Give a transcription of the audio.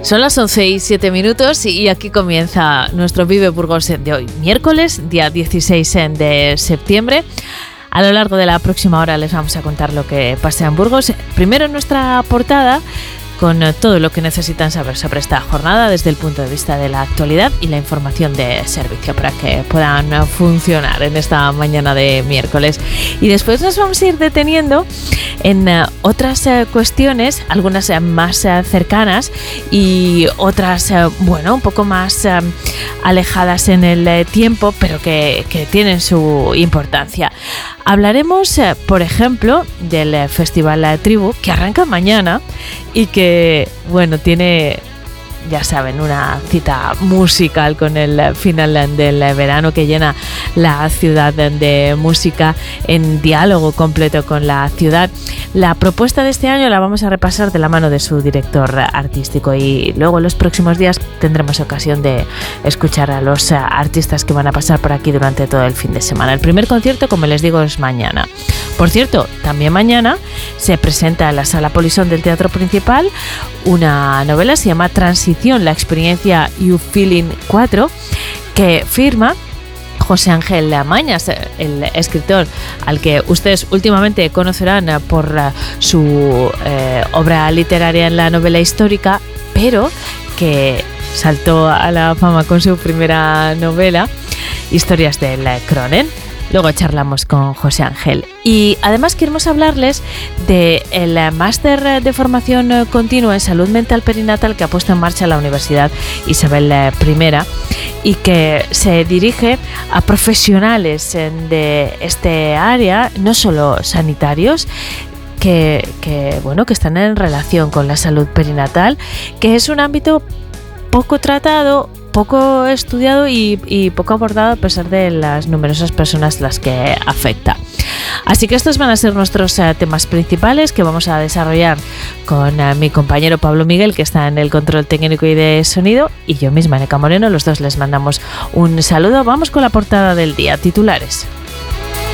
Son las 11:07 y aquí comienza nuestro Vive Burgos de hoy, miércoles, día 16 de septiembre. A lo largo de la próxima hora les vamos a contar lo que pasa en Burgos. Primero en nuestra portada, con todo lo que necesitan saber sobre esta jornada desde el punto de vista de la actualidad y la información de servicio para que puedan funcionar en esta mañana de miércoles. Y después nos vamos a ir deteniendo en otras cuestiones, algunas más cercanas y otras, un poco más alejadas en el tiempo, pero que tienen su importancia. Hablaremos, por ejemplo, del Festival Tribu, que arranca mañana y que, tiene, ya saben, una cita musical con el final del verano que llena la ciudad de música en diálogo completo con la ciudad. La propuesta de este año la vamos a repasar de la mano de su director artístico y luego en los próximos días tendremos ocasión de escuchar a los artistas que van a pasar por aquí durante todo el fin de semana. El primer concierto, como les digo, es mañana. Por cierto, también mañana se presenta en la Sala Polisón del Teatro Principal una novela, se llama Transición, la experiencia You Feeling 4, que firma José Ángel Mañas, el escritor al que ustedes últimamente conocerán por su obra literaria en la novela histórica, pero que saltó a la fama con su primera novela, Historias del Cronen. Luego charlamos con José Ángel. Y además queremos hablarles del máster de formación continua en salud mental perinatal que ha puesto en marcha la Universidad Isabel I y que se dirige a profesionales de este área, no solo sanitarios, que están en relación con la salud perinatal, que es un ámbito poco tratado, poco estudiado y poco abordado a pesar de las numerosas personas las que afecta. Así que estos van a ser nuestros temas principales que vamos a desarrollar con mi compañero Pablo Miguel, que está en el control técnico y de sonido, y yo misma, Neca Moreno. Los dos les mandamos un saludo. Vamos con la portada del día, titulares.